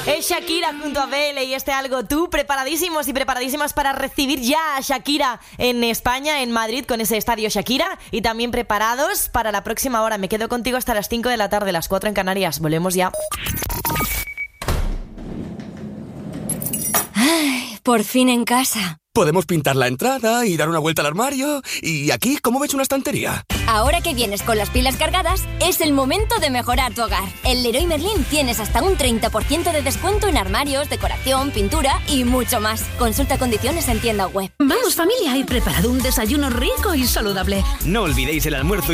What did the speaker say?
Es Shakira junto a Belle y este Algo Tú, preparadísimos y preparadísimas para recibir ya a Shakira en España, en Madrid, con ese estadio Shakira, y también preparados para la próxima hora. Me quedo contigo hasta las 5 de la tarde, las 4 en Canarias. Volvemos ya. Ay, por fin en casa. Podemos pintar la entrada y dar una vuelta al armario. ¿Y aquí cómo ves una estantería? Ahora que vienes con las pilas cargadas, es el momento de mejorar tu hogar. En Leroy Merlin tienes hasta un 30% de descuento en armarios, decoración, pintura y mucho más. Consulta condiciones en tienda web. Vamos familia, he preparado un desayuno rico y saludable. No olvidéis el almuerzo